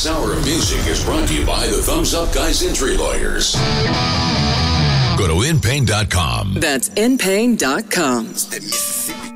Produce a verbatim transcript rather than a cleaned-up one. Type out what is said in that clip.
This hour of music is brought to you by the Thumbs Up Guys Injury Lawyers. Go to in pain dot com. That's in pain dot com. The Mississippi